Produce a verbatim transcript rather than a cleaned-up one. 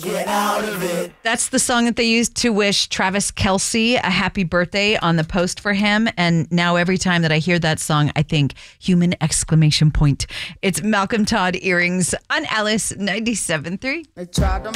get out of it. That's the song that they used to wish Travis Kelce a happy birthday on the post for him. And now every time that I hear that song, I think human exclamation point. It's Malcolm Todd Earrings on Alice ninety-seven point three. They tried to